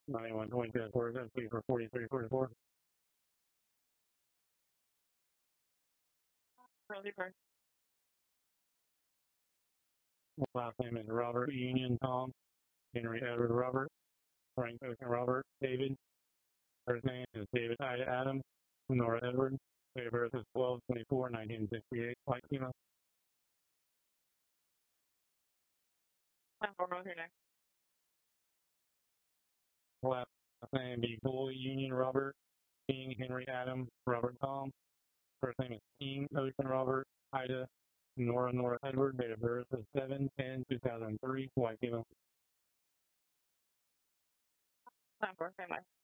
91 22 for 4344. Rosie first. Last name is Robert Union Tom, Henry Edward Robert, Frank Ocean Robert, David. First name is David Ida Adam, Nora Edward. Date of birth is 12/24/1968. White female. For Rosie next. Last name be Boy Union Robert, King Henry Adam, Robert Tom. First name is King Ocean Robert, Ida, Nora Edward. Date of birth is 7/10/2003. White female. For family.